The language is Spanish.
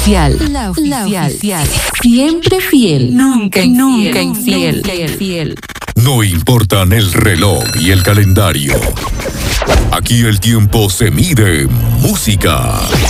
oficial. La oficial. Siempre fiel. Nunca infiel. No importan el reloj y el calendario. Aquí el tiempo se mide en música.